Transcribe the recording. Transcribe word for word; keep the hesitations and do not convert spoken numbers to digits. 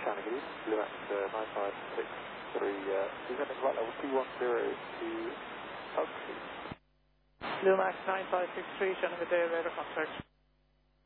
China, good evening. Blue Max uh, nine five six three, uh, descending right level two one zero to Huxley. Blue Max nine five six three, China, good day, radar contact.